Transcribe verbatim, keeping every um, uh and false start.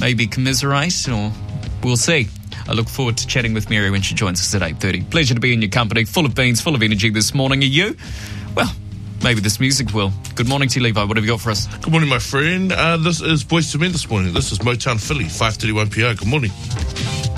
maybe commiserate, or we'll see. I look forward to chatting with Mary when she joins us at eight thirty. Pleasure to be in your company. Full of beans, full of energy this morning. Are you? Well, maybe this music will. Good morning to you, Levi. What have you got for us? Good morning, my friend. Uh, this is Boyz two Men this morning. This is Motown Philly, five thirty-one p.m. Good morning.